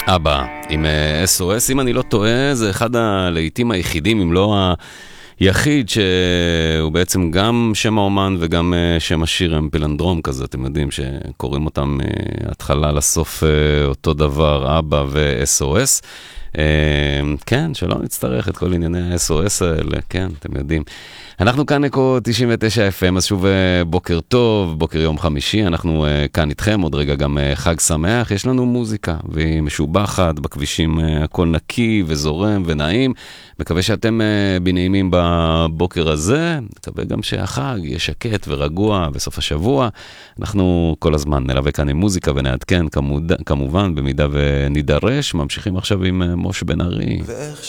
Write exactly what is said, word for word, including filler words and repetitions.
אבא, עם אס או אס, אם אני לא טועה, זה אחד הלעיתים היחידים, אם לא היחיד, שהוא בעצם גם שם האומן וגם שם השיר הם פלנדרום כזה, אתם יודעים שקוראים אותם התחלה לסוף אותו דבר, אבא ו-אס או אס. כן, שלא נצטרך את כל ענייני ה-אס או אס האלה, כן, אתם יודעים. אנחנו כאן אקו תשעים ותשע אף אם, אז שוב בוקר טוב, בוקר יום חמישי, אנחנו כאן איתכם, עוד רגע גם חג שמח, יש לנו מוזיקה, והיא משובחת, בכבישים הכל נקי וזורם ונעים, מקווה שאתם בנעימים בבוקר הזה, מקווה גם שהחג יהיה שקט ורגוע בסוף השבוע, אנחנו כל הזמן נלווה כאן עם מוזיקה ונעדכן כמובן, במידה ונידרש, ממשיכים עכשיו עם משה בן ארי. ואיך